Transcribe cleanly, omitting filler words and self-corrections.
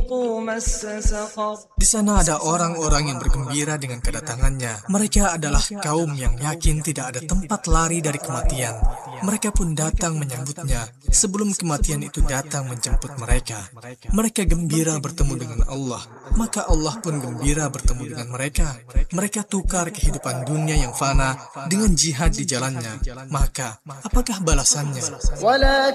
ذوقوا مس سقر. Di sana ada orang-orang yang bergembira dengan kedatangannya. Mereka adalah kaum yang yakin tidak ada tempat lari dari kematian. Mereka pun datang menyambutnya sebelum kematian itu datang menjemput mereka. Mereka gembira bertemu dengan Allah, maka Allah pun gembira bertemu dengan mereka. Mereka tukar kehidupan dunia yang fana dengan jihad di jalannya. Maka, apakah balasannya? ولكن